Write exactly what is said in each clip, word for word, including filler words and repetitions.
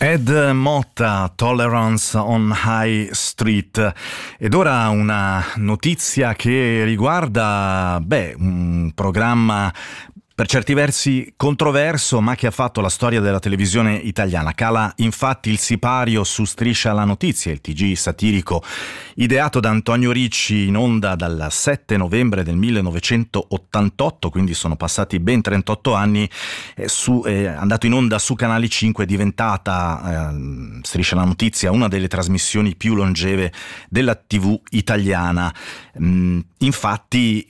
Ed Motta, Tolerance on High Street. Ed ora una notizia che riguarda, beh, un programma per certi versi controverso, ma che ha fatto la storia della televisione italiana. Cala infatti il sipario su Striscia la Notizia, il T G satirico ideato da Antonio Ricci, in onda dal sette novembre del millenovecentottantotto, quindi sono passati ben trentotto anni, è, su, è andato in onda su Canale cinque, è diventata eh, Striscia la Notizia una delle trasmissioni più longeve della tivù italiana. Mm, infatti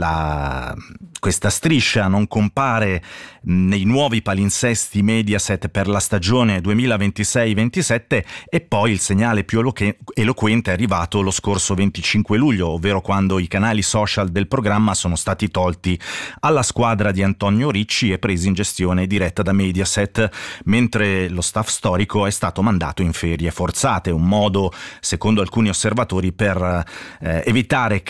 la, questa striscia non compare nei nuovi palinsesti Mediaset per la stagione duemilaventisei ventisette, e poi il segnale più eloquente è arrivato lo scorso venticinque luglio, ovvero quando i canali social del programma sono stati tolti alla squadra di Antonio Ricci e presi in gestione diretta da Mediaset, mentre lo staff storico è stato mandato in ferie forzate, un modo, secondo alcuni osservatori, per eh, evitare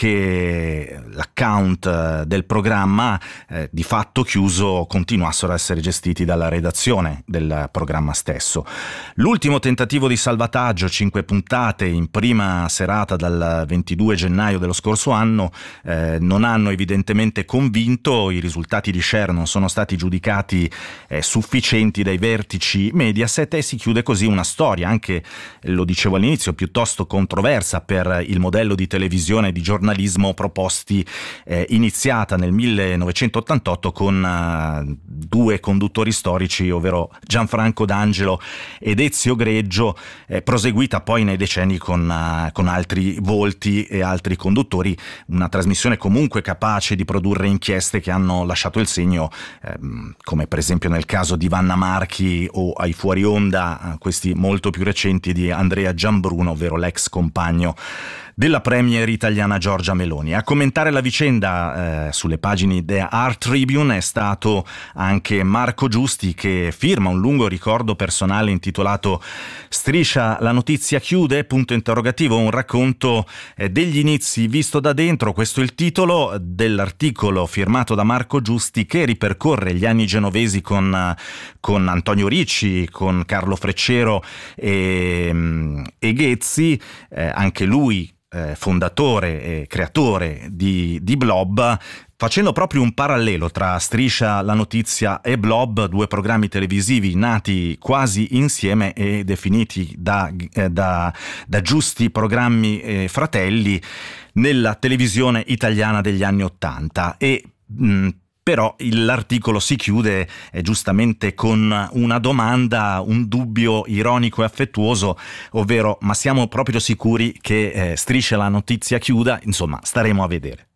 che l'account del programma, eh, di fatto chiuso, continuassero a essere gestiti dalla redazione del programma stesso. L'ultimo tentativo di salvataggio, cinque puntate in prima serata dal ventidue gennaio dello scorso anno, eh, non hanno evidentemente convinto. I risultati di share non sono stati giudicati eh, sufficienti dai vertici Mediaset, e si chiude così una storia, anche, lo dicevo all'inizio, piuttosto controversa per il modello di televisione e di giornalismo proposti, eh, iniziata nel millenovecentottantotto con uh, due conduttori storici, ovvero Gianfranco D'Angelo ed Ezio Greggio, eh, proseguita poi nei decenni con, uh, con altri volti e altri conduttori, una trasmissione comunque capace di produrre inchieste che hanno lasciato il segno, ehm, come per esempio nel caso di Vanna Marchi o ai fuori onda, questi molto più recenti, di Andrea Gianbruno, ovvero l'ex compagno della premier italiana Giorgia Meloni. A commentare la vicenda eh, sulle pagine The Art Tribune è stato anche Marco Giusti, che firma un lungo ricordo personale intitolato Striscia la Notizia chiude? Punto interrogativo, un racconto eh, degli inizi visto da dentro. Questo è il titolo dell'articolo firmato da Marco Giusti, che ripercorre gli anni genovesi con, con Antonio Ricci, con Carlo Freccero e, e Ghezzi, eh, anche lui Eh, fondatore e creatore di, di Blob, facendo proprio un parallelo tra Striscia la Notizia e Blob, due programmi televisivi nati quasi insieme e definiti da, eh, da, da giusti programmi eh, fratelli nella televisione italiana degli anni Ottanta. E mh, Però l'articolo si chiude eh, giustamente con una domanda, un dubbio ironico e affettuoso, ovvero: ma siamo proprio sicuri che eh, Striscia la Notizia chiuda? Insomma, staremo a vedere.